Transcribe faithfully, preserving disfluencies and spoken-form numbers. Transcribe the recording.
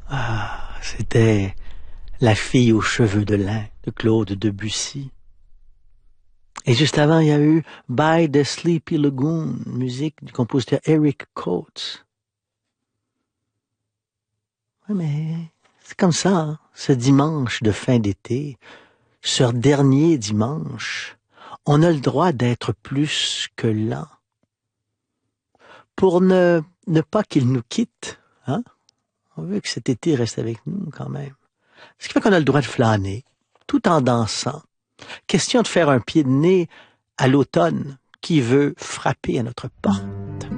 Ah, c'était La fille aux cheveux de lin de Claude Debussy. Et juste avant, il y a eu By the Sleepy Lagoon, musique du compositeur Eric Coates. Oui, mais c'est comme ça, hein? Ce dimanche de fin d'été, ce dernier dimanche, on a le droit d'être plus que lent. Pour ne, ne pas qu'il nous quitte, hein? On veut que cet été reste avec nous quand même. Ce qui fait qu'on a le droit de flâner, tout en dansant. Question de faire un pied de nez à l'automne qui veut frapper à notre porte.